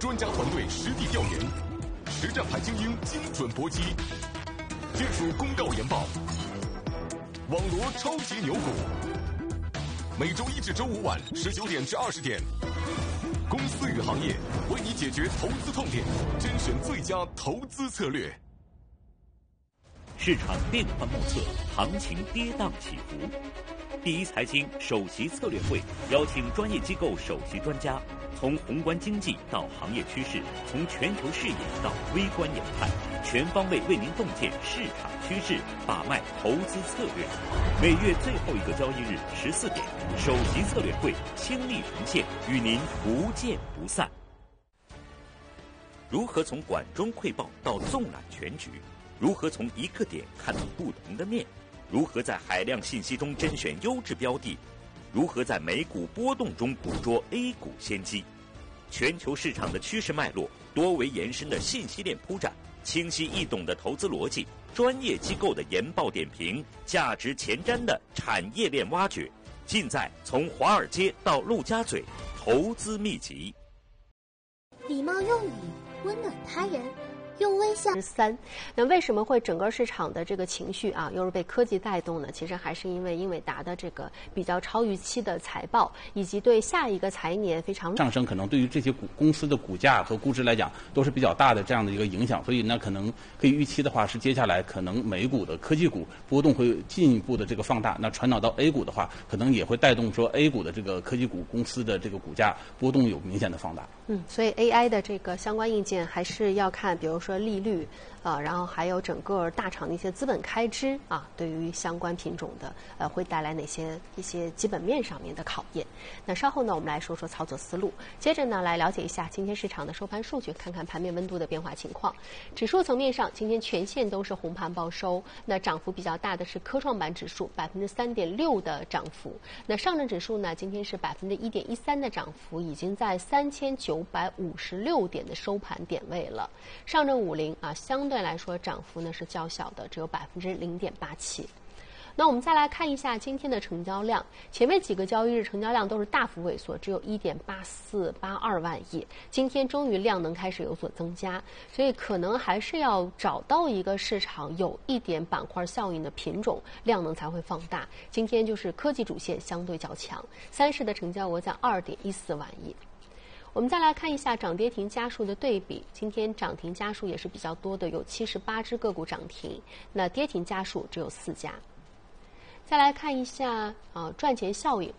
专家团队实地调研，实战派精英精准搏击，技术公告研报，网罗超级牛股。每周一至周五晚19点至20点，公司与行业为你解决投资痛点，甄选最佳投资策略。 市场变幻莫测，行情跌宕起伏。第一财经首席策略会邀请专业机构首席专家，从宏观经济到行业趋势，从全球视野到微观研判，全方位为您洞见市场趋势，把脉投资策略。每月最后一个交易日14点，首席策略会倾力呈现，与您不见不散。如何从管中窥豹到纵览全局？如何从一个点看到不同的面？如何在海量信息中甄选优质标的？如何在美股波动中捕捉 A 股先机？全球市场的趋势脉络，多维延伸的信息链铺展，清晰易懂的投资逻辑，专业机构的研报点评，价值前瞻的产业链挖掘，尽在从华尔街到陆家嘴投资秘籍。 礼貌用语，温暖他人。用微笑。 3，那为什么会整个市场的这个情绪啊，又是被科技带动呢？其实还是因为英伟达的这个比较超预期的财报，以及对下一个财年非常上升，可能对于这些公司的股价和估值来讲都是比较大的这样的一个影响。所以呢，可能可以预期的话是接下来可能美股的科技股波动会进一步的这个放大。那传导到 A 股的话，可能也会带动说 A 股的这个科技股公司的这个股价波动有明显的放大。 所以 AI 的这个相关硬件还是要看，比如说利率然后还有整个大厂的一些资本开支啊，对于相关品种的会带来哪些一些基本面上面的考验。那稍后呢，我们来说说操作思路。接着呢，来了解一下今天市场的收盘数据，看看盘面温度的变化情况。指数层面上，今天全线都是红盘报收。那涨幅比较大的是科创板指数3.6%的涨幅。那上证指数呢，今天是1.13%的涨幅，已经在3956点的收盘点位了。上证50啊，相对来说涨幅呢是较小的，只有0.87%。那我们再来看一下今天的成交量，前面几个交易日成交量都是大幅萎缩，只有1.8482万亿。今天终于量能开始有所增加，所以可能还是要找到一个市场有一点板块效应的品种，量能才会放大。今天就是科技主线相对较强，30的成交额在2.14万亿。我们再来看一下涨跌停家数的对比，今天涨停家数也是比较多的，有78只个股涨停，那跌停家数只有4家。再来看一下赚钱效应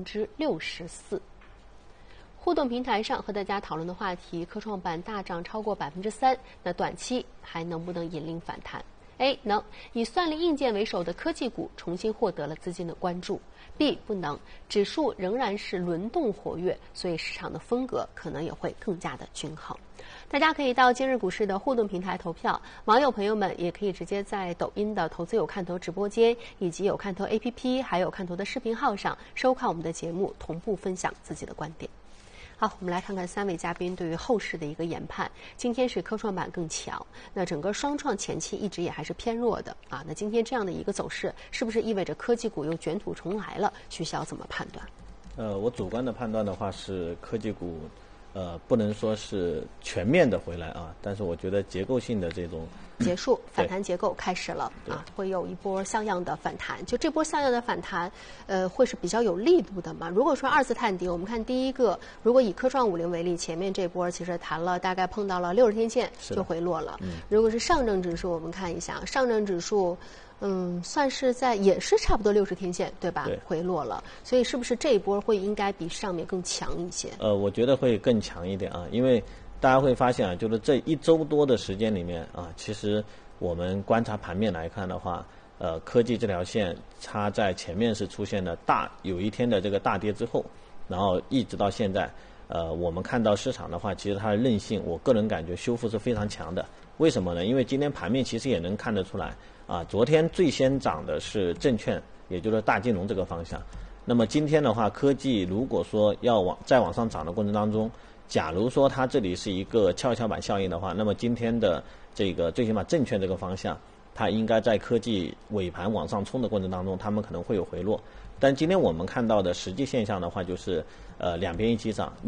64%。互动平台上和大家讨论的话题，科创板大涨超过3%，那短期还能不能引领反弹？A 能，以算力硬件为首的科技股重新获得了资金的关注。B 不能，指数仍然是轮动活跃，所以市场的风格可能也会更加的均衡。大家可以到今日股市的互动平台投票，网友朋友们也可以直接在抖音的投资有看头直播间，以及有看头 APP 还有看头的视频号上收看我们的节目，同步分享自己的观点。好，我们来看看3位嘉宾对于后市的一个研判。今天是科创板更强，那整个双创前期一直也还是偏弱的啊。那今天这样的一个走势，是不是意味着科技股又卷土重来了？徐骁怎么判断？ 我主观的判断的话是科技股，不能说是全面的回来啊，但是我觉得结构性的这种结束，反弹结构开始了啊，会有一波像样的反弹。就这波像样的反弹，会是比较有力度的嘛？如果说2次探底，我们看第一个，如果以科创50为例，前面这波其实弹了，大概碰到了60天线就回落了。如果是上证指数，我们看一下，上证指数。算是也是差不多60天线，对吧？对，回落了，所以是不是这一波会应该比上面更强一些？ 我觉得会更强一点啊，因为大家会发现啊，就是这1周多的时间里面啊，其实我们观察盘面来看的话，科技这条线它在前面是出现了有一天的这个大跌之后，然后一直到现在，我们看到市场的话，其实它的韧性，我个人感觉修复是非常强的。为什么呢？因为今天盘面其实也能看得出来。昨天最先涨的是证券，也就是大金融这个方向。那么今天的话，科技如果说要再往上涨的过程当中，假如说它这里是一个跷跷板效应的话，那么今天的这个最起码证券这个方向，它应该在科技尾盘往上冲的过程当中，它们可能会有回落。但今天我们看到的实际现象的话，就是两边一起涨。